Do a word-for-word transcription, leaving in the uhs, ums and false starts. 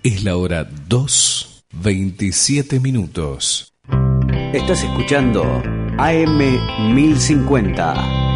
Es la hora dos, veintisiete minutos. Estás escuchando A M mil cincuenta,